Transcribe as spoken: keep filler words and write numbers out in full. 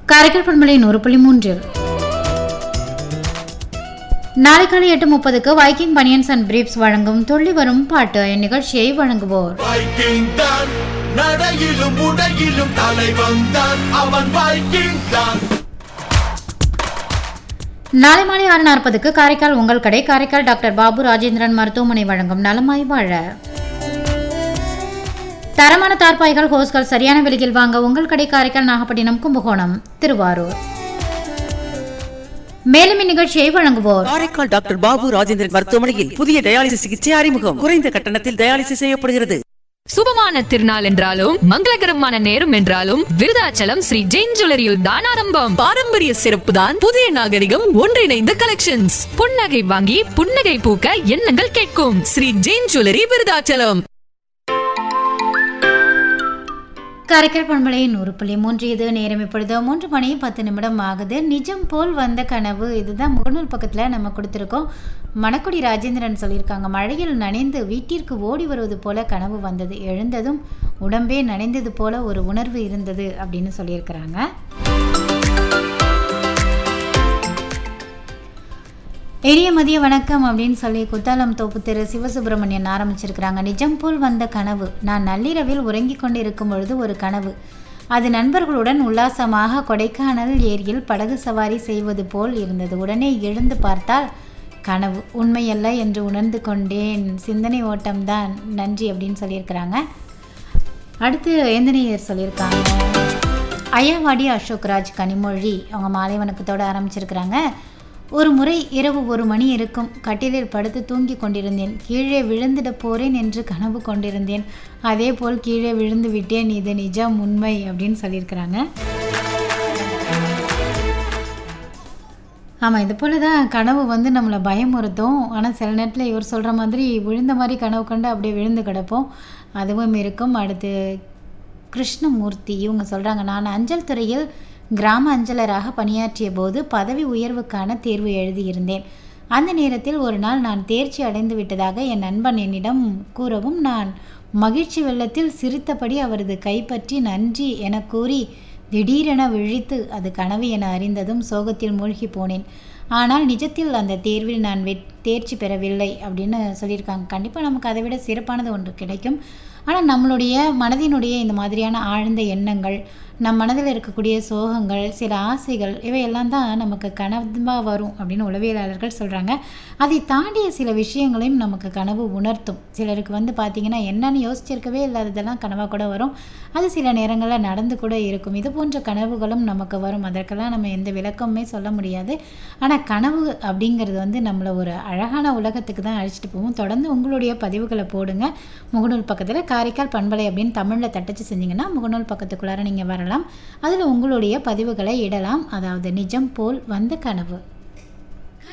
காரைக்கால் பண்பலை நூறு புள்ளி மூன்றில் நாளை காலை எட்டு முப்பதுக்கு வைக்கிங் பனியன்ஸ் அண்ட் பிரீப்ஸ் வழங்கும் துள்ளி வரும் பாட்டு இந்நிகழ்ச்சியை வழங்குவோர் வைக்கிங் தான் நடையிலும் உடையிலும் தலைவன் தான் அவன் வைக்கிங் தான். நாளை மாலை ஆறு நாற்பதுக்கு காரைக்கால் உங்கள் கடை காரைக்கால் டாக்டர் பாபு ராஜேந்திரன் மருத்துவமனை வழங்கும் நலமாய் வாழ. தரமான தார்பாய்கள் ஹோஸ்கள் சரியான விலையில் வாங்க உங்கள் கடை காரைக்கால் நாகப்பட்டினம் கும்பகோணம் திருவாரூர். மேலும் இந்நிகழ்ச்சியை வழங்குவோர் காரைக்கால் டாக்டர் பாபு ராஜேந்திரன் மருத்துவமனையில் புதிய டயாலிசிஸ் சிகிச்சை அறிமுகம். குறைந்த கட்டணத்தில் டயாலிசிஸ் செய்யப்படுகிறது. சுபமான திருநாள் என்றாலும் மங்களகரமான நேரம் என்றாலும் விருதாச்சலம் ஸ்ரீ ஜெயின் ஜுவல்லரியில் தான் ஆரம்பம். பாரம்பரிய சிறப்பு தான் புதிய நாகரிகம் ஒன்றிணைந்த கலெக்ஷன்ஸ். புன்னகை வாங்கி புன்னகை பூக்க எண்ணங்கள் கேட்கும் ஸ்ரீ ஜெயின் ஜுவல்லரி விருதாச்சலம். காரைக்கால் பண்பலை நூறு புள்ளி மூன்று. இது நேரம் இப்பொழுது மூன்று மணி பத்து நிமிடம் ஆகுது. நிஜம் போல் வந்த கனவு, இதுதான் முகநூல் பக்கத்தில் நம்ம கொடுத்துருக்கோம். மணக்குடி ராஜேந்திரன் சொல்லியிருக்காங்க, மழையில் நனைந்து வீட்டிற்கு ஓடி வருவது போல கனவு வந்தது, எழுந்ததும் உடம்பே நனைந்தது போல ஒரு உணர்வு இருந்தது அப்படின்னு சொல்லியிருக்கிறாங்க. எளிய மதிய வணக்கம் அப்படின்னு சொல்லி குத்தாலம் தோப்பு திரு சிவசுப்பிரமணியன் ஆரம்பிச்சிருக்கிறாங்க. நிஜம் போல் வந்த கனவு, நான் நள்ளிரவில் உறங்கி கொண்டிருக்கும் பொழுது ஒரு கனவு. அது நண்பர்களுடன் உல்லாசமாக கொடைக்கானல் ஏரியில் படகு சவாரி செய்வது போல் இருந்தது. உடனே எழுந்து பார்த்தால் கனவு உண்மையல்ல என்று உணர்ந்து கொண்டேன். சிந்தனை ஓட்டம்தான், நன்றி அப்படின்னு சொல்லியிருக்கிறாங்க. அடுத்து எந்தனையர் சொல்லியிருக்காங்க, ஐயாவாடி அசோக்ராஜ் கனிமொழி, அவங்க மாலை வணக்கத்தோடு ஆரம்பிச்சிருக்கிறாங்க. ஒரு முறை இரவு ஒரு மணி இருக்கும், கட்டிலில் படுத்து தூங்கி கொண்டிருந்தேன். கீழே விழுந்துட போறேன் என்று கனவு கொண்டிருந்தேன். அதே போல் கீழே விழுந்து விட்டேன். இது நிஜம், உண்மை அப்படின்னு சொல்லியிருக்கிறாங்க. ஆமாம், இது போல தான் கனவு வந்து நம்மளை பயமுறுத்தும். ஆனால் சில நேரத்தில் இவர் சொல்கிற மாதிரி விழுந்த மாதிரி கனவு கண்டு அப்படியே விழுந்து கிடப்போம், அதுவும் இருக்கும். அடுத்து கிருஷ்ணமூர்த்தி இவங்க சொல்கிறாங்க, நான் அஞ்சல் துறையில் கிராம அஞ்சலராக பணியாற்றிய போது பதவி உயர்வுக்கான தேர்வு எழுதியிருந்தேன். அந்த நேரத்தில் ஒரு நாள் நான் தேர்ச்சி அடைந்து விட்டதாக என் நண்பன் என்னிடம் கூறவும் நான் மகிழ்ச்சி வெள்ளத்தில் சிரித்தபடி அவரது கைப்பற்றி நன்றி என கூறி திடீரென விழித்து அது கனவு என அறிந்ததும் சோகத்தில் மூழ்கி போனேன். ஆனால் நிஜத்தில் அந்த தேர்வில் நான் வெ தேர்ச்சி பெறவில்லை அப்படின்னு சொல்லியிருக்காங்க. கண்டிப்பாக நமக்கு அதை விட சிறப்பானது ஒன்று கிடைக்கும். ஆனால் நம்மளுடைய மனதினுடைய இந்த மாதிரியான ஆழ்ந்த எண்ணங்கள், நம் மனதில் இருக்கக்கூடிய சோகங்கள், சில ஆசைகள், இவையெல்லாம் தான் நமக்கு கனவாக வரும் அப்படின்னு உளவியலாளர்கள் சொல்கிறாங்க. அதை தாண்டிய சில விஷயங்களையும் நமக்கு கனவு உணர்த்தும். சிலருக்கு வந்து பார்த்திங்கன்னா என்னன்னு யோசிச்சிருக்கவே இல்லாததெல்லாம் கனவாக கூட வரும். அது சில நேரங்களில் நடந்து கூட இருக்கும். இது போன்ற கனவுகளும் நமக்கு வரும். அதற்கெல்லாம் நம்ம எந்த விளக்கமுமே சொல்ல முடியாது. ஆனால் கனவு அப்படிங்கிறது வந்து நம்மளை ஒரு அழகான உலகத்துக்கு தான் அழைச்சிட்டு போவோம். தொடர்ந்து உங்களுடைய பதிவுகளை போடுங்க. முகநூல் பக்கத்தில் காரைக்கால் பண்பலை அப்படின்னு தமிழில் தட்டச்சு செஞ்சிங்கன்னா முகநூல் பக்கத்துக்குள்ளார நீங்கள் வரலாம். அதில் உங்களுடைய பதிவுகளை இடலாம். அதாவது நிஜம் போல் வந்த கனவு.